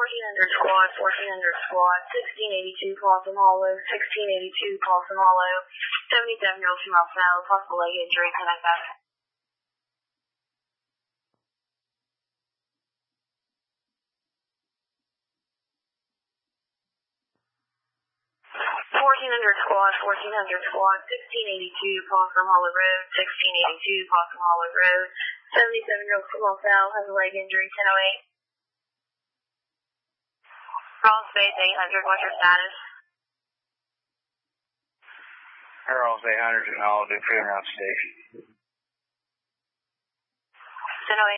1400 squad, 1400 squad, 1682 Possum Hollow, 1682 Possum Hollow, 77-year-old female male, possible leg injury, 10 1400 squad, 1400 squad, 1682 Possum Hollow Road, 1682 Possum Hollow Road, 77-year-old female male has a leg injury, 1008. Crawl space 800, what's your status? Crawl 800 and all, do figuring out station. 1008.